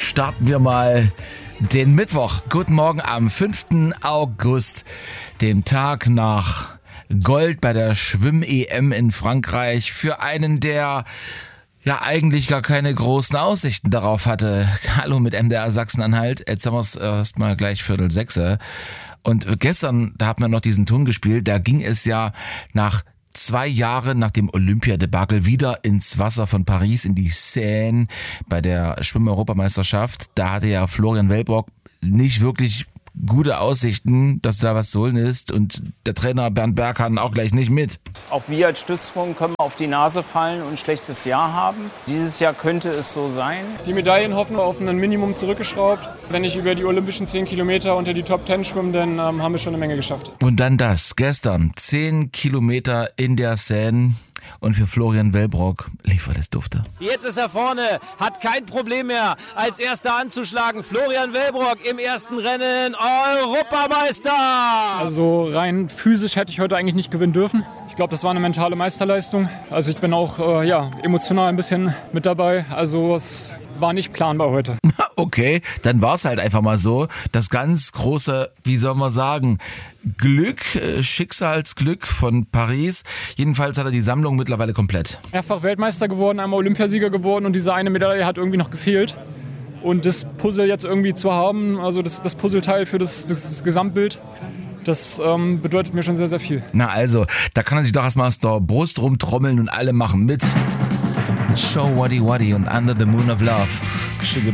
starten wir mal den Mittwoch. Guten Morgen am 5. August, dem Tag nach Gold bei der Schwimm-EM in Frankreich für einen, der ja eigentlich gar keine großen Aussichten darauf hatte. Hallo mit MDR Sachsen-Anhalt. Jetzt haben wir es erstmal gleich 5:45. Und gestern, da hatten wir noch diesen Ton gespielt, da ging es ja nach 2 Jahren nach dem Olympiadebakel wieder ins Wasser von Paris, in die Seine bei der Schwimm-Europameisterschaft. Da hatte ja Florian Wellbrock nicht wirklich gute Aussichten, dass da was zu holen ist, und der Trainer Bernd Berghahn auch gleich nicht mit. Auch wir als Stützpunkt können auf die Nase fallen und ein schlechtes Jahr haben. Dieses Jahr könnte es so sein. Die Medaillen hoffen wir auf ein Minimum zurückgeschraubt. Wenn ich über die olympischen 10 Kilometer unter die Top 10 schwimme, dann haben wir schon eine Menge geschafft. Und dann das, gestern 10 Kilometer in der Seine. Und für Florian Wellbrock liefert es Dufte. Jetzt ist er vorne, hat kein Problem mehr, als Erster anzuschlagen. Florian Wellbrock im ersten Rennen Europameister! Also rein physisch hätte ich heute eigentlich nicht gewinnen dürfen. Ich glaube, das war eine mentale Meisterleistung. Also ich bin auch emotional ein bisschen mit dabei. Also es war nicht planbar heute. Okay, dann war es halt einfach mal so. Das ganz große, wie soll man sagen, Glück, Schicksalsglück von Paris. Jedenfalls hat er die Sammlung mittlerweile komplett. Mehrfach Weltmeister geworden, einmal Olympiasieger geworden, und diese eine Medaille hat irgendwie noch gefehlt. Und das Puzzle jetzt irgendwie zu haben, also das Puzzleteil für das Gesamtbild, das bedeutet mir schon sehr, sehr viel. Na also, da kann er sich doch erstmal aus der Brust rumtrommeln und alle machen mit. Show Waddy Waddy und Under the Moon of Love. Sugar